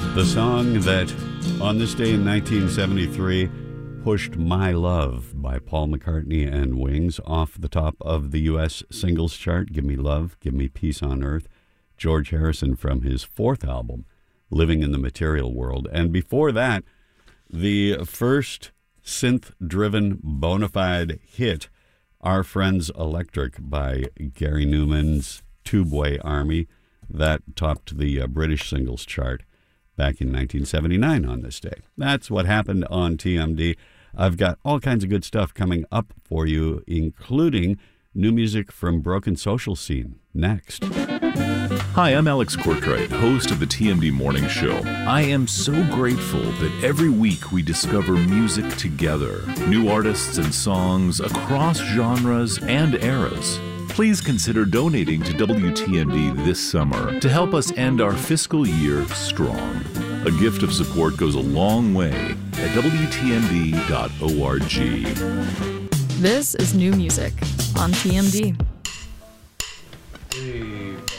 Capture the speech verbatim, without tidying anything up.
The song that, on this day in nineteen seventy-three, pushed My Love by Paul McCartney and Wings off the top of the U S singles chart. Give Me Love, Give Me Peace on Earth. George Harrison from his fourth album, Living in the Material World. And before that, the first synth-driven bona fide hit, Our Friends Electric by Gary Numan's Tubeway Army. That topped the uh, British singles chart back in nineteen seventy-nine on this day. That's what happened on T M D. I've got all kinds of good stuff coming up for you, including new music from Broken Social Scene next. Hi, I'm Alex Courtwright, host of the T M D Morning Show. I am so grateful that every week we discover music together, new artists and songs across genres and eras. Please consider donating to W T M D this summer to help us end our fiscal year strong. A gift of support goes a long way at W T M D dot org. This is new music on T M D. Hey.